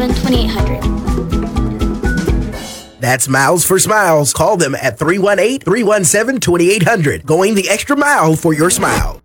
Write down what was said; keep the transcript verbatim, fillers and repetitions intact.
seven, two eight zero zero. That's Miles for Smiles. Call them at three one eight, three one seven, two eight zero zero. Going the extra mile for your smile.